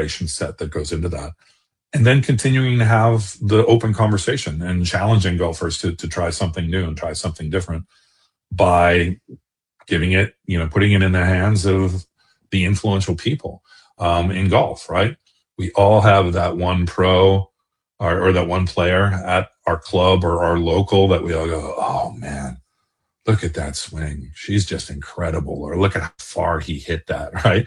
consideration set that goes into that. And then continuing to have the open conversation and challenging golfers to try something new and try something different by giving it, putting it in the hands of the influential people in golf, right? We all have that one pro or that one player at our club or our local that we all go, oh man, look at that swing. She's just incredible. Or look at how far he hit that, right?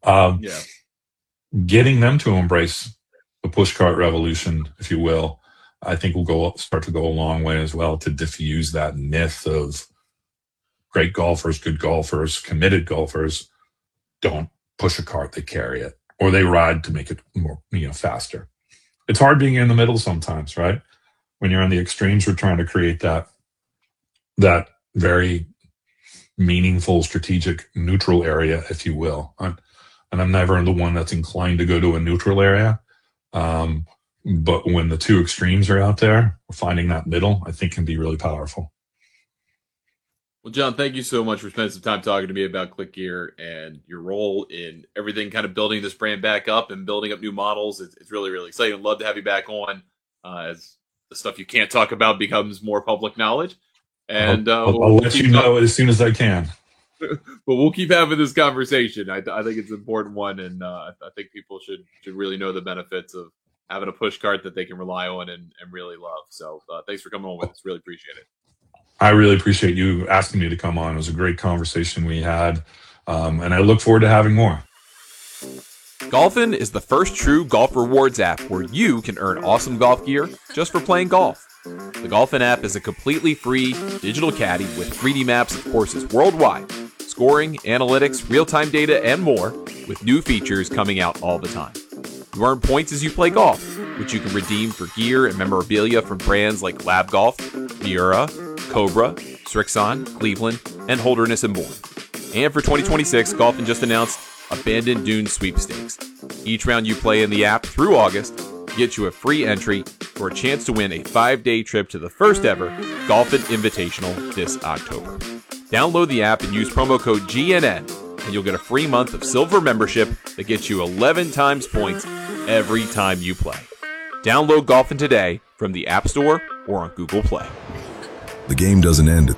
Getting them to embrace the pushcart revolution, if you will, I think will start to go a long way as well to diffuse that myth of great golfers, good golfers, committed golfers don't push a cart, they carry it, or they ride to make it more, faster. It's hard being in the middle sometimes, right? When you're on the extremes, we're trying to create that very meaningful, strategic, neutral area, if you will. And I'm never the one that's inclined to go to a neutral area. But when the two extremes are out there, finding that middle, I think can be really powerful. Well, John, thank you so much for spending some time talking to me about ClickGear and your role in everything, kind of building this brand back up and building up new models. It's really, really exciting. I'd love to have you back on as the stuff you can't talk about becomes more public knowledge. And I'll let you know as soon as I can. But we'll keep having this conversation. I think it's an important one, and I think people should really know the benefits of having a push cart that they can rely on and really love. So thanks for coming on with us. Really appreciate it. I really appreciate you asking me to come on. It was a great conversation we had, and I look forward to having more. Golfin is the first true golf rewards app where you can earn awesome golf gear just for playing golf. The Golfin app is a completely free digital caddy with 3D maps of courses worldwide, scoring, analytics, real-time data, and more, with new features coming out all the time. You earn points as you play golf, which you can redeem for gear and memorabilia from brands like Lab Golf, Miura, Cobra, Strixon, Cleveland, and Holderness and more. And for 2026, Golfin just announced Abandoned Dunes Sweepstakes. Each round you play in the app through August gets you a free entry for a chance to win a 5-day trip to the first ever Golfin Invitational this October. Download the app and use promo code GNN, and you'll get a free month of silver membership that gets you 11 times points every time you play. Download Golfin today from the App Store or on Google Play. The game doesn't end at